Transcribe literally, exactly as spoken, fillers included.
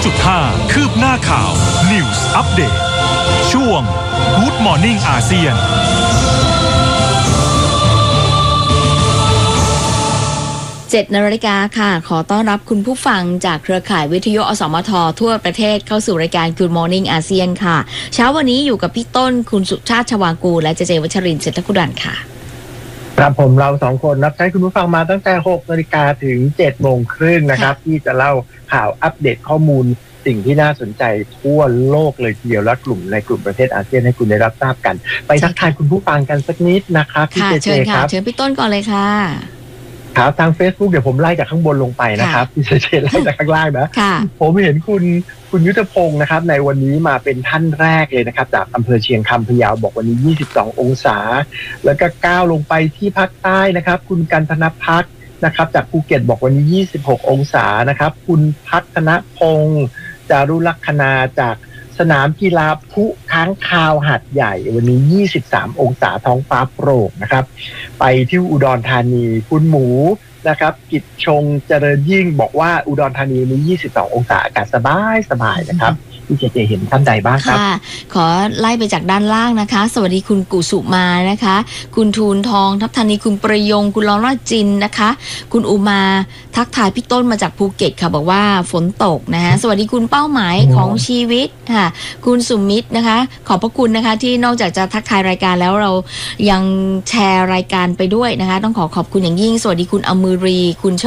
จุดห้า คืบหน้าข่าว News Update ช่วง Good Morning อาเซียนเจ็ดนาฬิกาค่ะขอต้อนรับคุณผู้ฟังจากเครือข่ายวิทยุอสมททั่วประเทศเข้าสู่รายการ Good Morning อาเซียนค่ะเช้าวันนี้อยู่กับพี่ต้นคุณสุชาติชวากูลและเจเจวัชรินทร์เศรษฐกุดันค่ะครับผมเราสองคนรับใช้คุณผู้ฟังมาตั้งแต่หกนาฬิกาถึงเจ็ดโมงครึ่งนะครับที่จะเล่าข่าวอัปเดตข้อมูลสิ่งที่น่าสนใจทั่วโลกเลยทีเดียวและกลุ่มในกลุ่มประเทศอาเซียนให้คุณได้รับทราบกันไปทักทายคุณผู้ฟังกันสักนิดนะครับพี่เจเจครับเชิญพี่ต้นก่อนเลยค่ะครับทาง Facebook เดี๋ยวผมไล่จากข้างบนลงไปนะครับพี่เจเจไล่จากข้างล่างนะผมเห็นคุณคุณยุทธพงศ์นะครับในวันนี้มาเป็นท่านแรกเลยนะครับจากอำเภอเชียงคำพะเยาบอกวันนี้ยี่สิบสององศาแล้วก็ก้าวลงไปที่ภาคใต้นะครับคุณกันธนภัทรนะครับจากภูเก็ตบอกวันนี้ยี่สิบหกองศานะครับคุณพัฒนพงศ์จารุลักษณาจากสนามกีฬาพุค้างคาวหัดใหญ่วันนี้ยี่สิบสามองศาท้องฟ้าโปร่งนะครับไปที่อุดรธานีคุณหมูนะครับกิจชงเจริญยิ่งบอกว่าอุดรธานีมียี่สิบสององศาอากาศสบายสบายนะครับพี่เจเจเห็นท่านใดบ้างครับค่ะขอไล่ไปจากด้านล่างนะคะสวัสดีคุณกุสุมานะคะคุณทูลทองทัพธานีคุณประยงคุณลองราจินนะคะคุณอุมาทักทายพี่ต้นมาจากภูเก็ตค่ะบอกว่าฝนตกนะคะสวัสดีคุณเป้าหมายของชีวิตค่ะคุณสุมิตรนะคะขอบพระคุณนะคะที่นอกจากจะทักทายรายการแล้วเรายังแชร์รายการไปด้วยนะคะต้องขอขอบคุณอย่างยิ่งสวัสดีคุณอมือรีคุณ